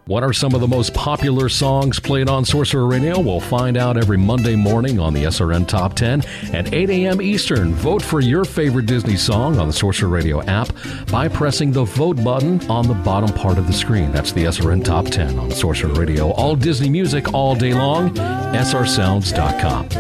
What are some of the most popular songs played on Sorcerer Radio? We'll find out every Monday morning on the SRN Top 10 at 8 a.m. Eastern. Vote for your favorite Disney song on the Sorcerer Radio app by pressing the vote button on the bottom part of the screen. That's the SRN Top 10 on Sorcerer Radio. All Disney music all day long. srsounds.com.